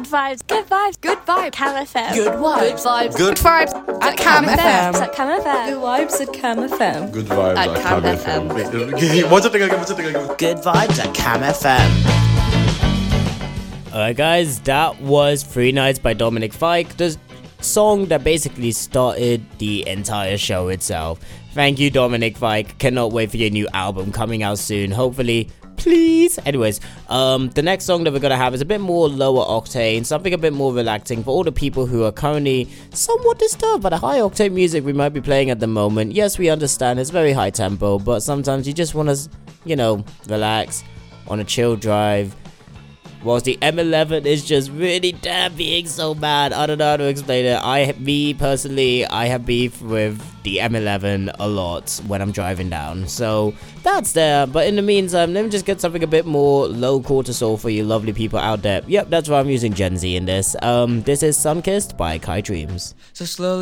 vibes. Good vibes. Good vibes. Cam FM. Good vibes. Good vibes At Cam FM. At Cam FM. Good vibes at Cam FM. Good vibes At at Cam Cam FM. FM. Wait, what's the thing again? Good vibes at Cam FM. Alright guys, that was Free Nights by Dominic Fike, the song that basically started the entire show itself. Thank you, Dominic Fike. Cannot wait for your new album coming out soon, hopefully. Please. Anyways, the next song that we're gonna have is a bit more lower octane, something a bit more relaxing for all the people who are currently somewhat disturbed by the high octane music we might be playing at the moment. Yes, we understand it's very high tempo, but sometimes you just want to, relax on a chill drive. Whilst the M11 is just really damn being so bad. I don't know how to explain it. Me personally, I have beef with the M11 a lot when I'm driving down. So that's there. But in the meantime, let me just get something a bit more low cortisol for you lovely people out there. Yep, that's why I'm using Gen Z in this. This is Sunkissed by Kai Dreams. So slowly